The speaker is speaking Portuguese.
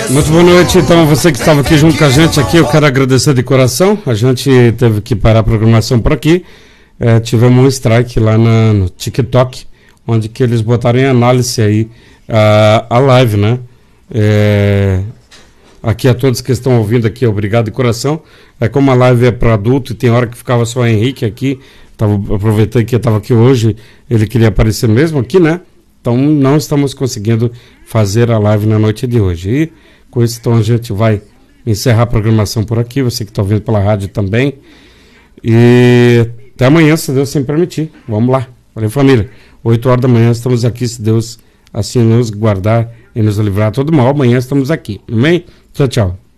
Muito boa noite, então, você que estava aqui junto com a gente aqui, eu quero agradecer de coração. A gente teve que parar a programação por aqui. Tivemos um strike lá no TikTok, onde que eles botaram em análise aí a live, né? Aqui a todos que estão ouvindo aqui, obrigado de coração. Como a live é para adulto e tem hora que ficava só o Henrique aqui, aproveitei que eu estava aqui hoje, ele queria aparecer mesmo aqui, né? Então não estamos conseguindo fazer a live na noite de hoje. E com isso, então, a gente vai encerrar a programação por aqui, você que está ouvindo pela rádio também. E até amanhã, se Deus sempre permitir. Vamos lá. Valeu, família. 8 horas da manhã estamos aqui, se Deus assim nos guardar e nos livrar de todo mal. Amanhã estamos aqui. Amém? Tchau, tchau.